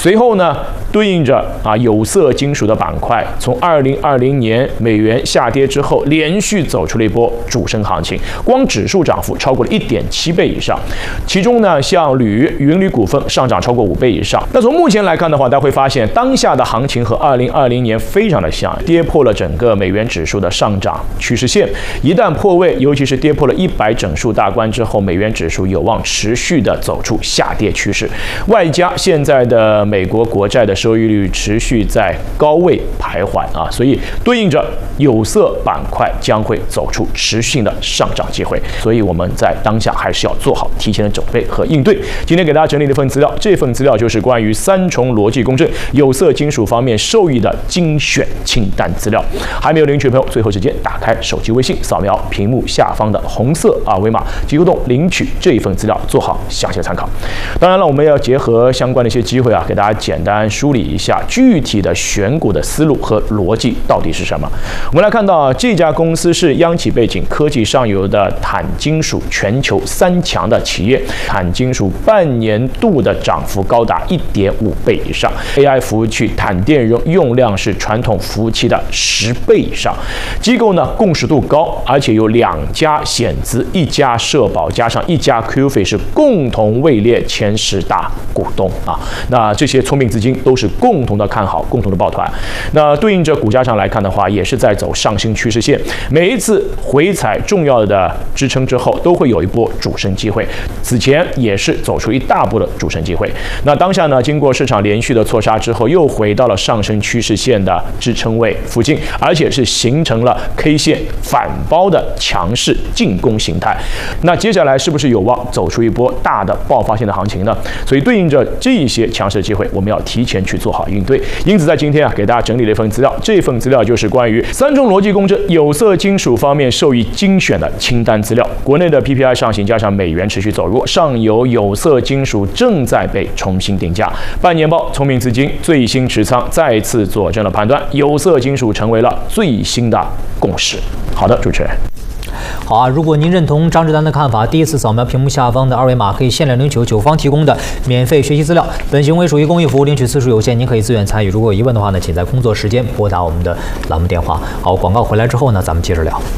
随后呢，对应着有色金属的板块，从2020年美元下跌之后，连续走出了一波主升行情，光指数涨幅超过了1.7倍以上。其中呢，像云铝股份上涨超过5倍以上。那从目前来看的话，大家会发现当下的行情和2020年非常的像，跌破了整个美元指数的上涨趋势线。一旦破位，尤其是跌破了100整数大关之后，美元指数有望持续的走出下跌趋势。外加现在的美国国债的收益率持续在高位徘徊所以对应着有色板块将会走出持续性的上涨机会。所以我们在当下还是要做好提前的准备和应对。今天给大家整理了一份资料，这份资料就是关于3重逻辑共振有色金属方面受益的精选清单资料。还没有领取的朋友，最后时间打开手机微信，扫描屏幕下方的红色二维码，即刻领取这一份资料，做好详细的参考。当然了，我们要结合相关的一些机会给大家简单梳理一下具体的选股的思路和逻辑到底是什么。我们来看到这家公司是央企背景、科技上游的钽金属全球3强的企业，钽金属半年度的涨幅高达1.5倍以上 ，AI 服务器钽电用量是传统服务器的10倍以上。机构呢共识度高，而且有2家险资、1家社保加上1家 QF 是共同位列前10大股东那这些聪明资金都是共同的看好，共同的抱团。那对应着股价上来看的话，也是在走上升趋势线。每一次回踩重要的支撑之后，都会有一波主升机会。此前也是走出一大波的主升机会。那当下呢，经过市场连续的错杀之后，又回到了上升趋势线的支撑位附近，而且是形成了 K 线反包的强势进攻形态。那接下来是不是有望走出一波大的爆发性的行情呢？所以对应着这一些强势的机会，我们要提前去做好应对。因此在今天给大家整理了一份资料，这份资料就是关于3重逻辑共振有色金属方面受益精选的清单资料。国内的 PPI 上行加上美元持续走弱，上游有色金属正在被重新定价。半年报聪明资金最新持仓再次佐证了判断，有色金属成为了最新的共识。好的，主持人。 好如果您认同张志丹的看法，第一次扫描屏幕下方的二维码，可以限量领取9方提供的免费学习资料。本行为属于公益服务，领取次数有限，您可以自愿参与。如果有疑问的话呢，请在工作时间拨打我们的栏目电话。好，广告回来之后呢，咱们接着聊。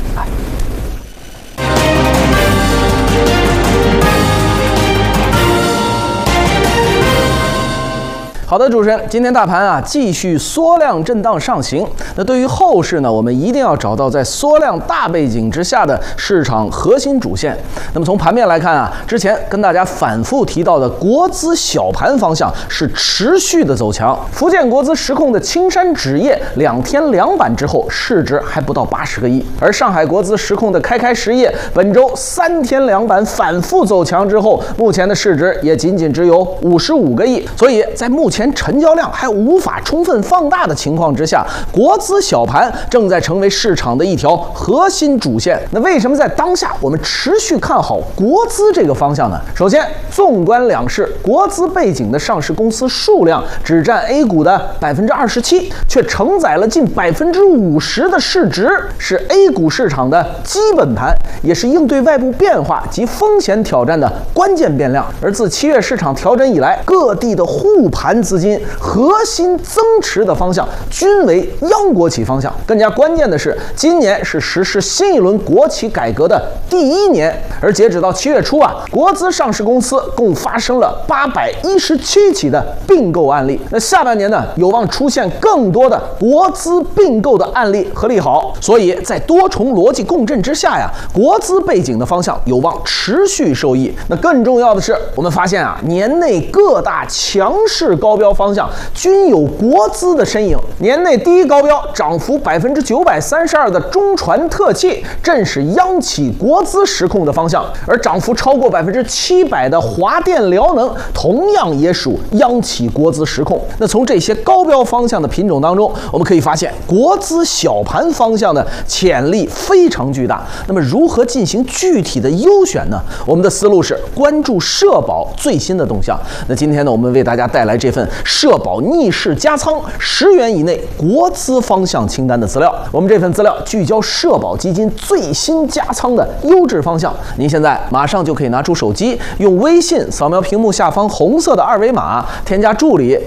好的，主持人，今天大盘继续缩量震荡上行。那对于后市呢，我们一定要找到在缩量大背景之下的市场核心主线。那么从盘面来看之前跟大家反复提到的国资小盘方向是持续的走强。福建国资实控的青山纸业2天2板之后，市值还不到80个亿，而上海国资实控的开实业本周3天2板反复走强之后，目前的市值也仅只有55个亿。所以在目前成交量还无法充分放大的情况之下，国资小盘正在成为市场的一条核心主线。那为什么在当下我们持续看好国资这个方向呢？首先，纵观两市，国资背景的上市公司数量只占 A 股的27%，却承载了近50%的市值，是 A 股市场的基本盘，也是应对外部变化及风险挑战的关键变量。而自7月市场调整以来，各地的护盘资金核心增持的方向均为央国企方向。更加关键的是，今年是实施新一轮国企改革的第1年，而截止到7月初国资上市公司共发生了817起的并购案例。那下半年呢，有望出现更多的国资并购的案例和利好。所以在多重逻辑共振之下国资背景的方向有望持续受益。那更重要的是，我们发现年内各大强势高标方向均有国资的身影。年内第一高标涨幅932%的中船特气，正是央企国资实控的方向；而涨幅超过700%的华电辽能，同样也属央企国资实控。那从这些高标方向的品种当中，我们可以发现国资小盘方向的潜力非常巨大。那么如何进行具体的优选呢？我们的思路是关注社保最新的动向。那今天呢，我们为大家带来这份社保逆势加仓10元以内国资方向清单的资料。我们这份资料聚焦社保基金最新加仓的优质方向。您现在马上就可以拿出手机，用微信扫描屏幕下方红色的二维码，添加助理